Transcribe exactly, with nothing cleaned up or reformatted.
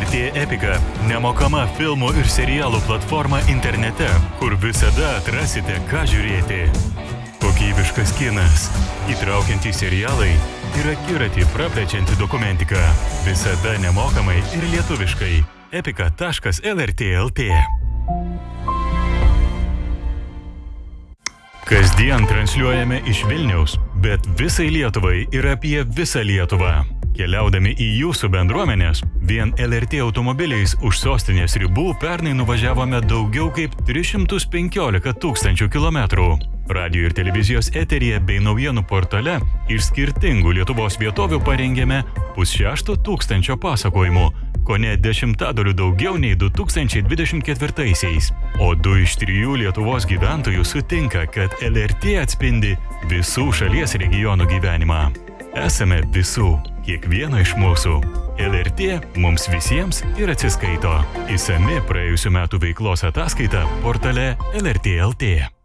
T Epika – nemokama filmų ir serialų platforma internete, kur visada atrasite, ką žiūrėti. Kokybiškas kinas, įtraukiantys serialai ir akiratį praplečianti dokumentika. Visada nemokamai ir lietuviškai. epika taškas l r t taškas l t. Kasdien transliuojame iš Vilniaus, bet visai Lietuvai ir apie visą Lietuvą. Keliaudami į jūsų bendruomenės, vien L R T automobiliais už sostinės ribų pernai nuvažiavome daugiau kaip tris šimtus penkiolika tūkstančių kilometrų. Radio ir televizijos eteryje bei naujienų portale iš skirtingų Lietuvos vietovių parengėme pusšešto tūkstančio pasakojimų, kone dešimtadaliu daugiau nei du tūkstančiai dvidešimt ketvirtaisiais. O du iš trijų Lietuvos gyventojų sutinka, kad L R T atspindi visų šalies regionų gyvenimą. Esame visų, kiekvieno iš mūsų. L R T mums visiems ir atsiskaito. Išsami praėjusių metų veiklos ataskaita portale L R T taškas L T.